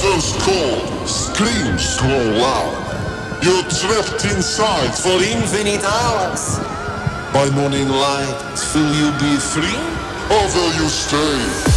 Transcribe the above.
first call, scream so loud. You're trapped inside for infinite hours. By morning light, will you be free or will you stay?